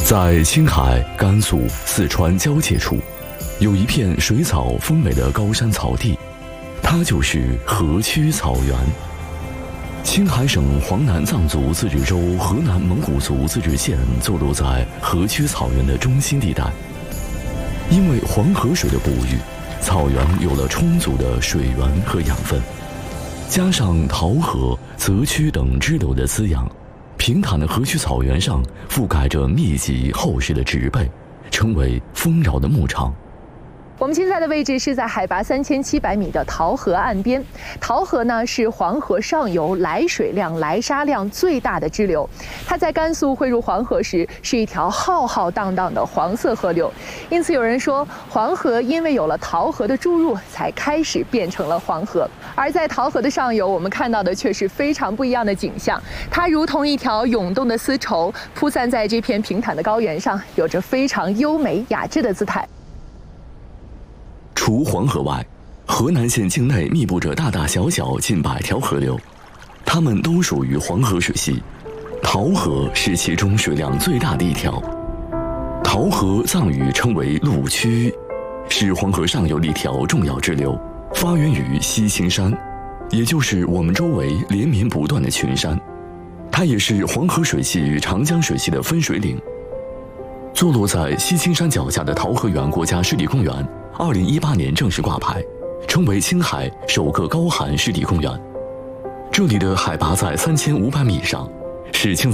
在青海、甘肃、四川交界处，有一片水草丰美的高山草地，它就是河曲草原。青海省黄南藏族自治州河南蒙古族自治县坐落在河曲草原的中心地带。因为黄河水的哺育，草原有了充足的水源和养分，加上桃河、泽曲等支流的滋养，平坦的河曲草原上覆盖着密集厚实的植被，成为丰饶的牧场。 我们现在的位置是在海拔3700米的桃河岸边。桃河呢是黄河上游来水量、来沙量最大的支流。它在甘肃汇入黄河时是一条浩浩荡荡的黄色河流，因此有人说黄河因为有了桃河的注入，才开始变成了黄河。而在桃河的上游，我们看到的却是非常不一样的景象，它如同一条涌动的丝绸，铺散在这片平坦的高原上，有着非常优美雅致的姿态。 除黄河外，河南县境内密布着大大小小近100条河流，它们都属于黄河水系。桃河是其中水量最大的一条。桃河藏语称为鹿曲，是黄河上游的一条重要支流，发源于西青山，也就是我们周围连绵不断的群山。它也是黄河水系与长江水系的分水岭。坐落在西青山脚下的桃河源国家湿地公园2018年正式挂牌，成为青海首个高寒湿地公园。这里的海拔在3500米以上，是青